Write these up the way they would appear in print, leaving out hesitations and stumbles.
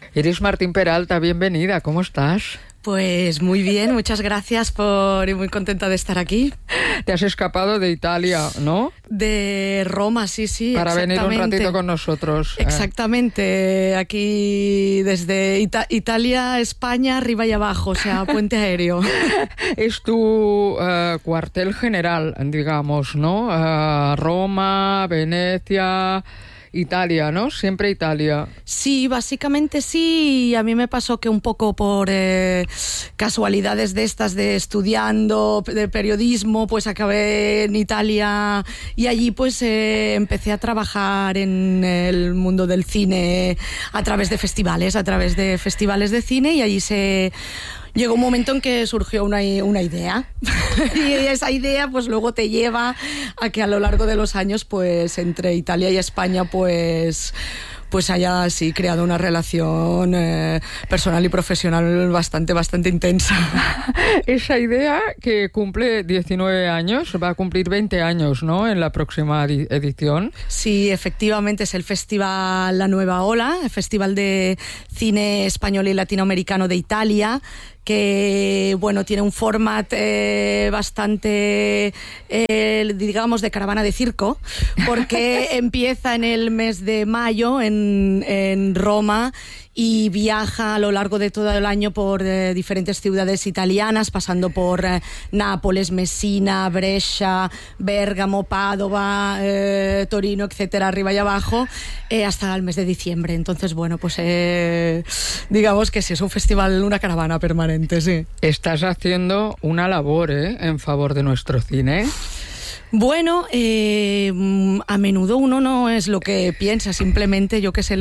Iris Martín Peralta, bienvenida, ¿cómo estás? Pues muy bien, muchas gracias y muy contenta de estar aquí. Te has escapado de Italia, ¿no? De Roma, sí. Para venir un ratito con nosotros. Exactamente, aquí desde Italia, España, arriba y abajo, o sea, puente aéreo. Es tu cuartel general, digamos, ¿no? Roma, Venecia... Italia, ¿no? Siempre Italia. Sí, básicamente sí. A mí me pasó que un poco por casualidades de estas de estudiando de periodismo, pues acabé en Italia y allí pues empecé a trabajar en el mundo del cine a través de festivales de cine, y allí llegó un momento en que surgió una idea y esa idea pues luego te lleva a que a lo largo de los años pues entre Italia y España pues haya así creado una relación personal y profesional bastante intensa. Esa idea que cumple 19 años, va a cumplir 20 años, ¿no? En la próxima edición. Sí, efectivamente, es el Festival La Nueva Ola, el Festival de Cine Español y Latinoamericano de Italia, que bueno, tiene un format bastante, digamos, de caravana de circo, porque empieza en el mes de mayo en Roma y viaja a lo largo de todo el año por diferentes ciudades italianas, pasando por Nápoles, Messina, Brescia, Bérgamo, Padova, Torino, etcétera, arriba y abajo, hasta el mes de diciembre. Entonces, bueno, pues digamos que sí, es un festival, una caravana permanente, sí. Estás haciendo una labor en favor de nuestro cine. Bueno, a menudo uno no es lo que piensa, simplemente yo que sé,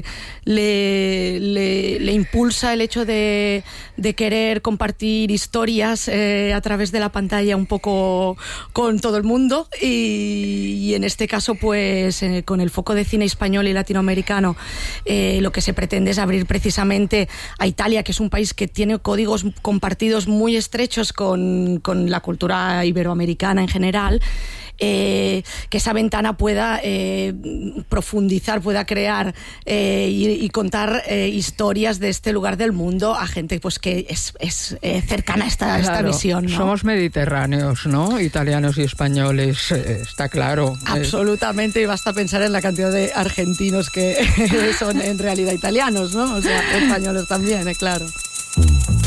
le impulsa el hecho de querer compartir historias a través de la pantalla un poco con todo el mundo, y en este caso pues con el foco de cine español y latinoamericano lo que se pretende es abrir precisamente a Italia, que es un país que tiene códigos compartidos muy estrechos con la cultura iberoamericana en general. Que esa ventana pueda profundizar, pueda crear y contar historias de este lugar del mundo a gente pues que es cercana a esta visión, ¿no? Somos mediterráneos, ¿no? Italianos y españoles, está claro. Absolutamente, y basta pensar en la cantidad de argentinos que son en realidad italianos, ¿no? O sea, españoles también, claro.